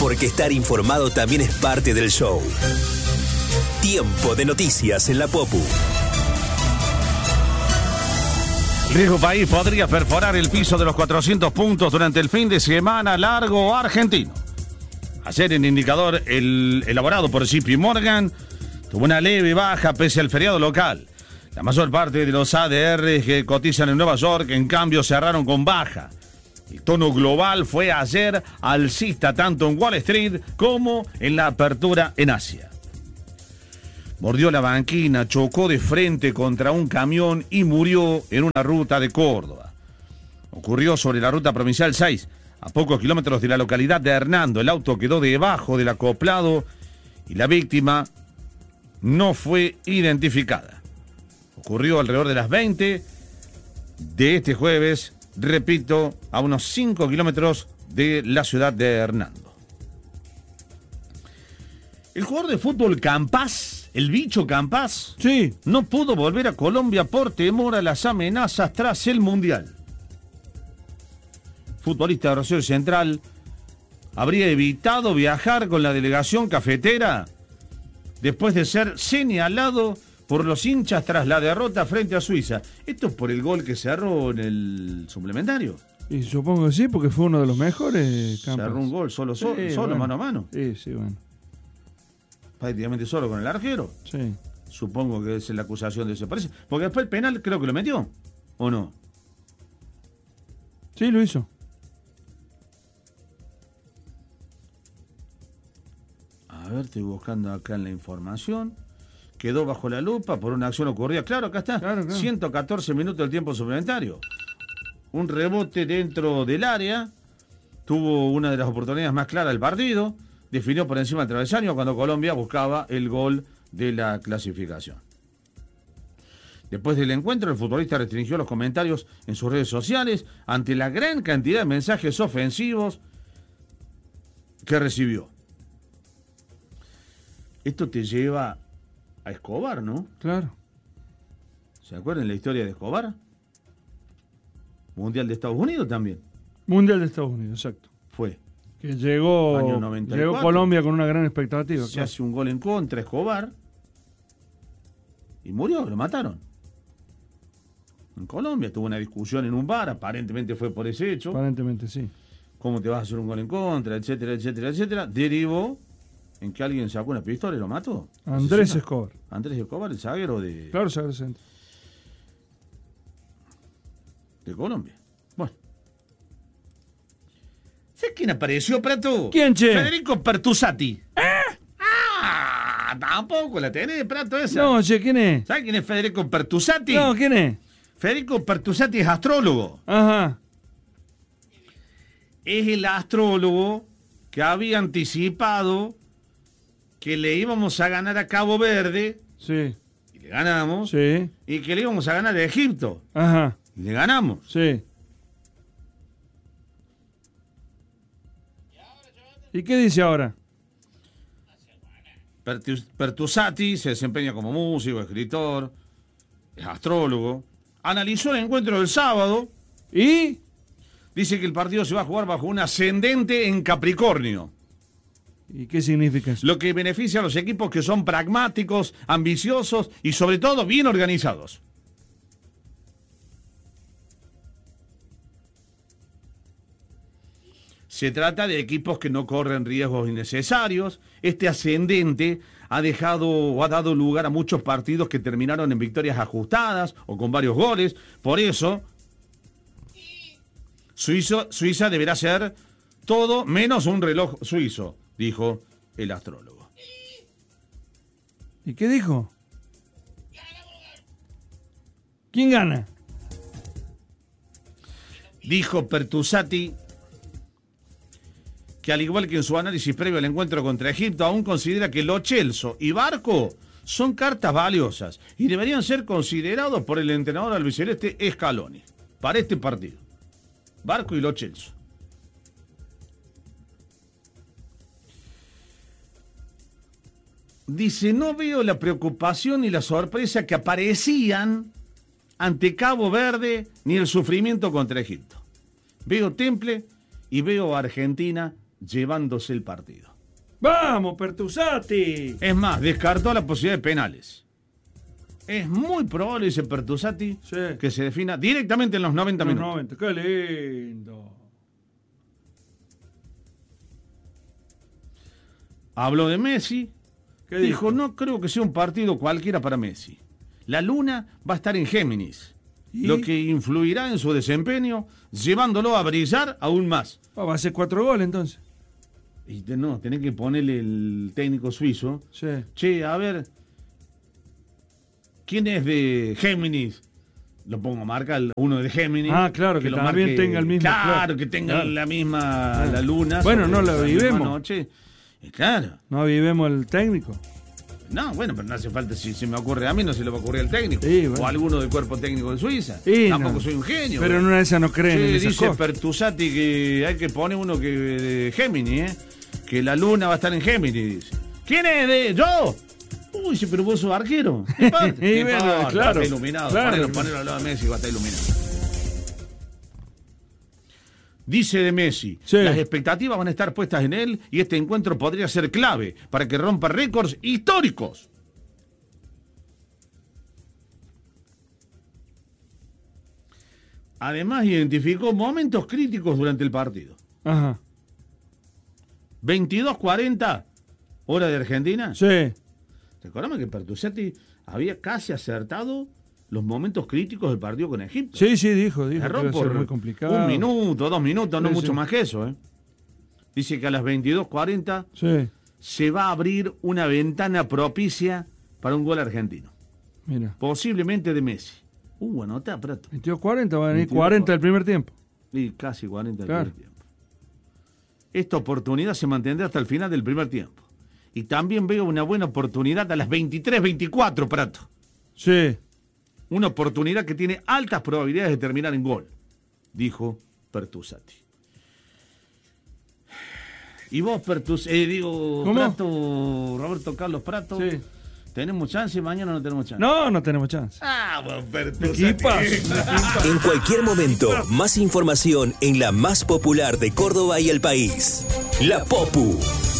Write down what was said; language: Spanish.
porque estar informado también es parte del show. Tiempo de noticias en la Popu. Riesgo País podría perforar el piso de los 400 puntos durante el fin de semana largo argentino. Ayer en indicador elaborado por JP Morgan tuvo una leve baja pese al feriado local. La mayor parte de los ADR que cotizan en Nueva York, en cambio, cerraron con baja. El tono global fue ayer alcista tanto en Wall Street como en la apertura en Asia. Mordió la banquina, chocó de frente contra un camión y murió en una ruta de Córdoba. Ocurrió sobre la ruta provincial 6, a pocos kilómetros de la localidad de Hernando. El auto quedó debajo del acoplado y la víctima no fue identificada. Ocurrió alrededor de las 20 de este jueves, repito, a unos 5 kilómetros de la ciudad de Hernando. El jugador de fútbol Campás, el bicho Campás, sí, no pudo volver a Colombia por temor a las amenazas tras el Mundial. Futbolista de Rosario Central habría evitado viajar con la delegación cafetera después de ser señalado por los hinchas tras la derrota frente a Suiza. Esto es por el gol que cerró en el suplementario. Y supongo que sí, porque fue uno de los mejores. Campos. Cerró un gol solo, bueno. mano a mano. Sí, bueno. Prácticamente solo con el arquero. Sí. Supongo que es la acusación de ese. Parece. Porque después el penal creo que lo metió. ¿O no? Sí, lo hizo. A ver, estoy buscando acá en la información. Quedó bajo la lupa por una acción ocurrida. Claro, acá está. Claro. 114 minutos del tiempo suplementario. Un rebote dentro del área. Tuvo una de las oportunidades más claras del partido. Definió por encima del travesaño cuando Colombia buscaba el gol de la clasificación. Después del encuentro, el futbolista restringió los comentarios en sus redes sociales ante la gran cantidad de mensajes ofensivos que recibió. Esto te lleva a Escobar, ¿no? Claro. ¿Se acuerdan la historia de Escobar? Mundial de Estados Unidos también. Mundial de Estados Unidos, exacto. Fue. Que llegó Colombia con una gran expectativa. Se hace un gol en contra Escobar y murió, lo mataron. En Colombia tuvo una discusión en un bar, aparentemente fue por ese hecho. Aparentemente sí. ¿Cómo te vas a hacer un gol en contra? Etcétera, etcétera, etcétera. Derivó en que alguien sacó una pistola y lo mató. Andrés Escobar. Andrés Escobar, el zaguero de... Claro, zaguero centro. De Colombia. Bueno. ¿Sabes quién apareció, Prato? ¿Quién, che? Federico Pertusati. Tampoco la tenés, Prato, esa. No, che, ¿quién es? ¿Sabes quién es Federico Pertusati? No, ¿quién es? Federico Pertusati es astrólogo. Ajá. Es el astrólogo que había anticipado que le íbamos a ganar a Cabo Verde. Sí. Y le ganamos. Sí. Y que le íbamos a ganar a Egipto. Ajá. Y le ganamos. Sí. ¿Y qué dice ahora? Pertusati se desempeña como músico, escritor, es astrólogo. Analizó el encuentro del sábado y dice que el partido se va a jugar bajo un ascendente en Capricornio. ¿Y qué significa eso? Lo que beneficia a los equipos que son pragmáticos, ambiciosos y sobre todo bien organizados. Se trata de equipos que no corren riesgos innecesarios. Este ascendente ha dado lugar a muchos partidos que terminaron en victorias ajustadas o con varios goles. Por eso, Suiza deberá ser todo menos un reloj suizo, dijo el astrólogo. ¿Y qué dijo? ¿Quién gana? Dijo Pertusati que al igual que en su análisis previo al encuentro contra Egipto, aún considera que Lo Celso y Barco son cartas valiosas y deberían ser considerados por el entrenador albiceleste Scaloni para este partido. Barco y Lo Celso. Dice, no veo la preocupación ni la sorpresa que aparecían ante Cabo Verde ni el sufrimiento contra Egipto. Veo temple y veo a Argentina llevándose el partido. ¡Vamos, Pertusati! Es más, descartó la posibilidad de penales. Es muy probable, dice Pertusati, sí, que se defina directamente en los 90 minutos. 90, qué lindo. Habló de Messi. ¿Qué dijo? dijo? No creo que sea un partido cualquiera para Messi. La luna va a estar en Géminis, lo que influirá en su desempeño, llevándolo a brillar aún más. Va a hacer 4 goles entonces. Y no, tenés que ponerle el técnico suizo. Sí. Che, a ver, ¿quién es de Géminis? Lo pongo a marcar uno de Géminis. Ah, claro, que también marque, tenga el mismo. Claro, que tenga la misma la luna. Bueno, no lo vivimos. Noche. Claro. No vivimos el técnico. No, bueno, pero no hace falta, si se me ocurre a mí, no se le va a ocurrir al técnico. Sí, bueno. O a alguno del cuerpo técnico de Suiza. Sí, tampoco no. soy un genio. Pero en una de esas no creen en esas dice cosas. Pertusati que hay que poner uno que de Géminis, que la luna va a estar en Géminis, dice. ¿Quién es de yo? Uy, sí, pero vos sos arquero. ¿Qué parte? ¿Qué bueno, parte? claro, Está iluminado. claro. Ponelo al lado de Messi, va a estar iluminado. Dice de Messi, sí, las expectativas van a estar puestas en él y este encuentro podría ser clave para que rompa récords históricos. Además, identificó momentos críticos durante el partido. Ajá. 22:40, hora de Argentina. Sí. Recordame que Pertusati había casi acertado los momentos críticos del partido con Egipto. Sí, dijo que Erró iba a ser por muy complicado. 1 minuto, 2 minutos, no Sí, mucho sí. más que eso. Dice que a las 22:40 Sí, se va a abrir una ventana propicia para un gol argentino. mira. Posiblemente de Messi. Anotá, Prato. 22-40, van a venir 22, 40 del primer tiempo. Y casi 40 del Claro. primer tiempo. Esta oportunidad se mantendrá hasta el final del primer tiempo. Y también veo una buena oportunidad a las 23:24, Prato. Sí. Una oportunidad que tiene altas probabilidades de terminar en gol, dijo Pertusati. Y vos, ¿Cómo? Prato, Roberto Carlos Prato, Sí. ¿tenemos chance? Mañana no tenemos chance. No tenemos chance. Vos, Pertusati. Equipas. En cualquier momento, más información en la más popular de Córdoba y el país. La Popu.